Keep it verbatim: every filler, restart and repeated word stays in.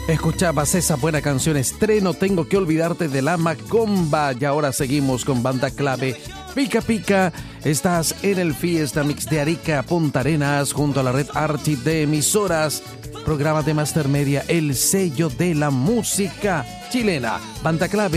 Escuchabas esa buena canción estreno, Tengo que olvidarte, de la Macomba. Y ahora seguimos con Banda Clave, Pica Pica. Estás en el Fiesta Mix de Arica, Punta Arenas, junto a la red Archi de emisoras. Programa de Master Media, el sello de la música chilena. Banda Clave.